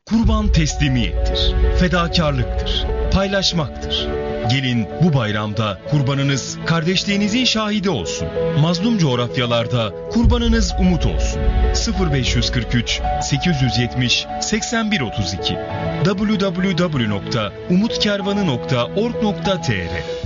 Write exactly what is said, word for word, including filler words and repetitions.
Kurban teslimiyettir, fedakarlıktır, paylaşmaktır. Gelin bu bayramda kurbanınız kardeşliğinizin şahidi olsun. Mazlum coğrafyalarda kurbanınız umut olsun. sıfır beş yüz kırk üç sekiz yüz yetmiş seksen bir otuz iki double-u double-u double-u nokta umut kervanı nokta org nokta tr